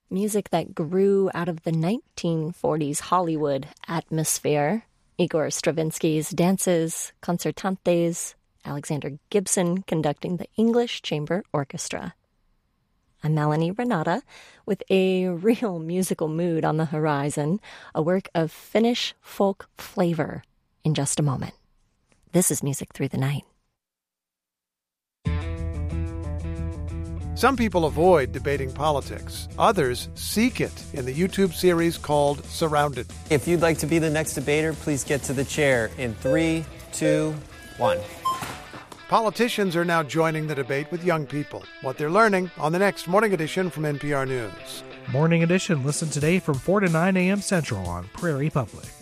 music that grew out of the 1940s Hollywood atmosphere. Igor Stravinsky's dances, concertantes, Alexander Gibson conducting the English Chamber Orchestra. I'm Melanie Renata with a real musical mood on the horizon, a work of Finnish folk flavor in just a moment. This is Music Through the Night. Some people avoid debating politics. Others seek it in the YouTube series called Surrounded. If you'd like to be the next debater, please get to the chair in 3, 2, 1. Politicians are now joining the debate with young people. What they're learning on the next Morning Edition from NPR News. Morning Edition, listen today from 4 to 9 a.m. Central on Prairie Public.